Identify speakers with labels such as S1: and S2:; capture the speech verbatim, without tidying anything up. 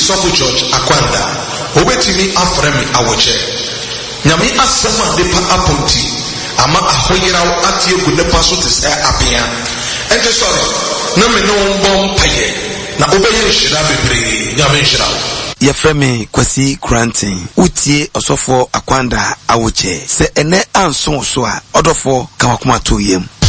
S1: Sofu George Akwanda obetimi afremi awoche nyame asema de pa aponti ama ahoyira atie gu ne pa so te se apia ente sorry na me no mbom paye na obeye shira bebre nyame shira
S2: Yefremi Kwasi Granting utie Osofo Akwanda awoche se ene anso so a odofo kawakuma to yem